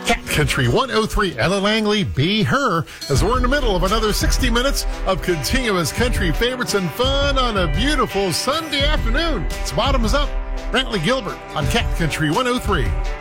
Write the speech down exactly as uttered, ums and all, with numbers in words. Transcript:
Cat Country one oh three, Ella Langley, Be Her, as we're in the middle of another sixty minutes of continuous country favorites and fun on a beautiful Sunday afternoon. It's Bottoms Up. Brantley Gilbert on Cat Country one oh three.